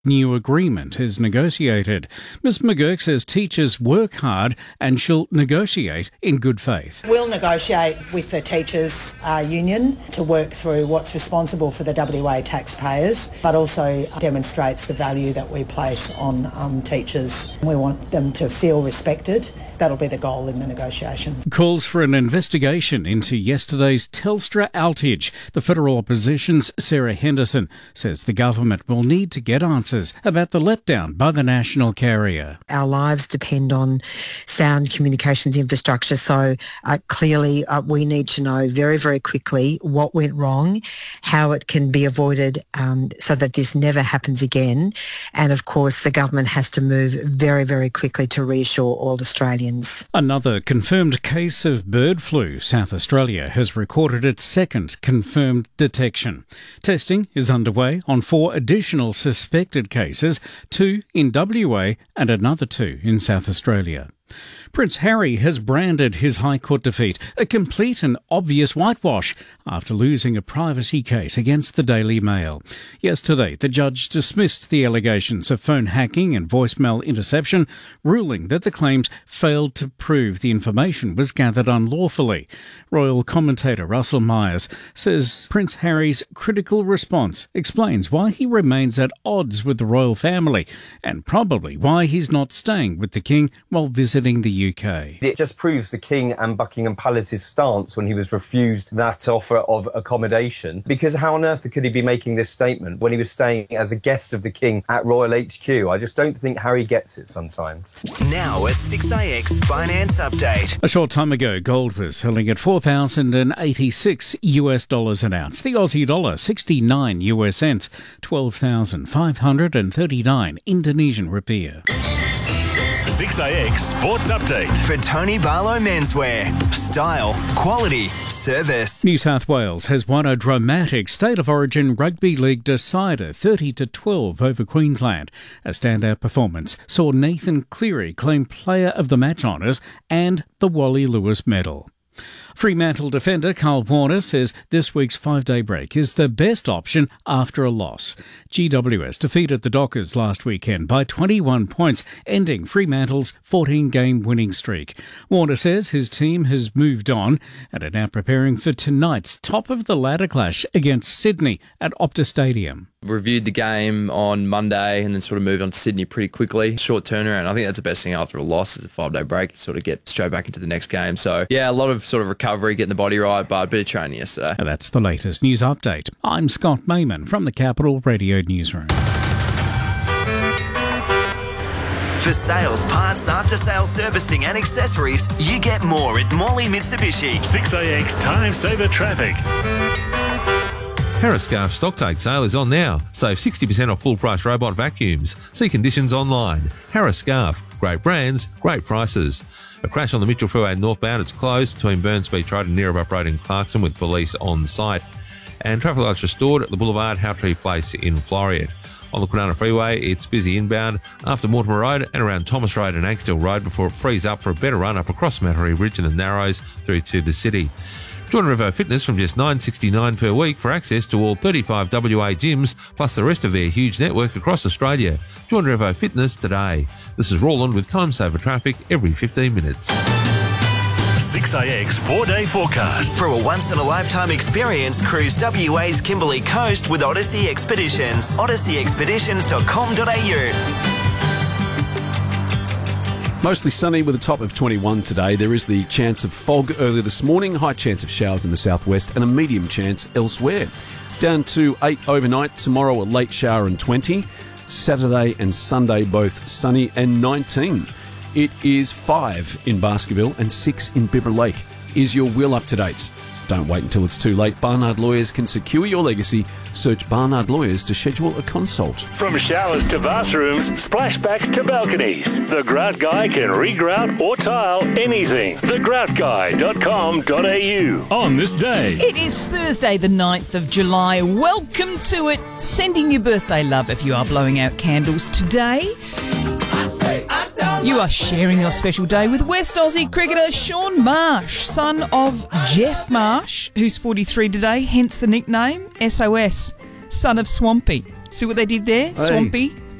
new agreement is negotiated. Ms McGurk says teachers work hard and she'll negotiate in good faith. We'll negotiate with the teachers' union to work through what's responsible for the WA taxpayers, but also demonstrates the value that we place on teachers. We want them to feel respected. That'll be the goal in the negotiation. Calls for an investigation into yesterday's Telstra outage. The federal opposition's Sarah Henderson says the government will need to get answers about the letdown by the national carrier. Our lives depend on sound communications infrastructure, so clearly we need to know very, very quickly what went wrong, how it can be avoided so that this never happens again. And of course, the government has to move very, very quickly to reassure all Australians. Another confirmed case of bird flu. South Australia has recorded its second confirmed detection. Testing is underway on 4 additional suspected cases, 2 in WA and another 2 in South Australia. Prince Harry has branded his High Court defeat a complete and obvious whitewash after losing a privacy case against the Daily Mail. Yesterday, the judge dismissed the allegations of phone hacking and voicemail interception, ruling that the claims failed to prove the information was gathered unlawfully. Royal commentator Russell Myers says Prince Harry's critical response explains why he remains at odds with the royal family and probably why he's not staying with the King while visiting the UK. It just proves the King and Buckingham Palace's stance when he was refused that offer of accommodation, because how on earth could he be making this statement when he was staying as a guest of the King at Royal HQ? I just don't think Harry gets it sometimes. Now a 6AX finance update. A short time ago, gold was selling at $4,086 an ounce. The Aussie dollar 69 US cents, 12,539 Indonesian rupiah. 6AX Sports Update. For Tony Barlow Menswear. Style, quality, service. New South Wales has won a dramatic State of Origin Rugby League decider 30-12 over Queensland. A standout performance saw Nathan Cleary claim Player of the Match honours and the Wally Lewis medal. Fremantle defender Carl Warner says this week's 5-day break is the best option after a loss. GWS defeated the Dockers last weekend by 21 points, ending Fremantle's 14-game winning streak. Warner says his team has moved on and are now preparing for tonight's top-of-the-ladder clash against Sydney at Optus Stadium. Reviewed the game on Monday and then sort of moved on to Sydney pretty quickly. Short turnaround. I think that's the best thing after a loss is a 5-day break to sort of get straight back into the next game. So, yeah, a lot of sort of recovery, getting the body right, but a bit of training yesterday. And that's the latest news update. I'm Scott Mayman from the Capital Radio Newsroom. For sales, parts, after-sales servicing and accessories, you get more at Morley Mitsubishi. 6AX Time Saver Traffic. Harris Scarf Stocktake sale is on now. Save 60% off full-price robot vacuums. See conditions online. Harris Scarf. Great brands, great prices. A crash on the Mitchell Freeway northbound. It's closed between Burns Beach Road and Nearabop Road in Clarkson with police on site. And traffic lights restored at the Boulevard, Howtree Place in Floreat. On the Kwinana Freeway, it's busy inbound after Mortimer Road and around Thomas Road and Angsdale Road before it frees up for a better run up across Mattery Ridge and the Narrows through to the city. Join Revo Fitness from just $9.69 per week for access to all 35 WA gyms, plus the rest of their huge network across Australia. Join Revo Fitness today. This is Roland with Time Saver Traffic every 15 minutes. 6AX 4-day forecast. For a once-in-a-lifetime experience, cruise WA's Kimberley Coast with Odyssey Expeditions. odysseyexpeditions.com.au. Mostly sunny with a top of 21 today. There is the chance of fog early this morning, high chance of showers in the southwest and a medium chance elsewhere. Down to 8 overnight, tomorrow a late shower and 20. Saturday and Sunday both sunny and 19. It is 5 in Baskerville and 6 in Bibra Lake. Is your will up to date? Don't wait until it's too late. Barnard Lawyers can secure your legacy. Search Barnard Lawyers to schedule a consult. From showers to bathrooms, splashbacks to balconies, the Grout Guy can regrout or tile anything. thegroutguy.com.au. On this day. It is Thursday the 9th of July. Welcome to it. Sending your birthday love if you are blowing out candles today. You are sharing your special day with West Aussie cricketer Shaun Marsh, son of Jeff Marsh, who's 43 today, hence the nickname SOS, son of Swampy. See what they did there? Hey. Swampy,